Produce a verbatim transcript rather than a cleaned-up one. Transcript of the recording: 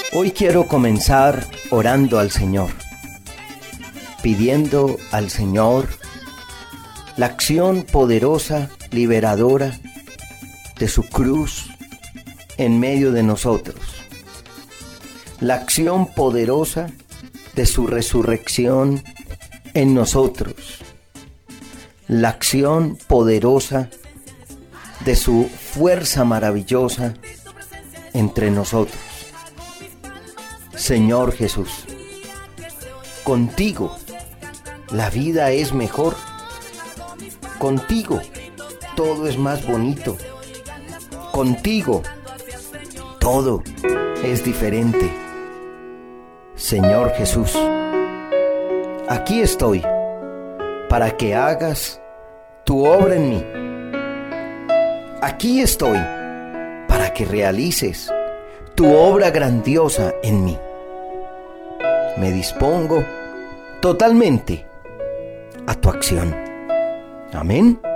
Hoy quiero comenzar orando al Señor, pidiendo al Señor la acción poderosa, liberadora de su cruz en medio de nosotros, la acción poderosa de su resurrección en nosotros, la acción poderosa de su fuerza maravillosa entre nosotros. Señor Jesús, contigo la vida es mejor, contigo todo es más bonito, contigo todo es diferente. Señor Jesús, aquí estoy para que hagas tu obra en mí. Aquí estoy para que realices tu obra grandiosa en mí. Me dispongo totalmente a tu acción. Amén.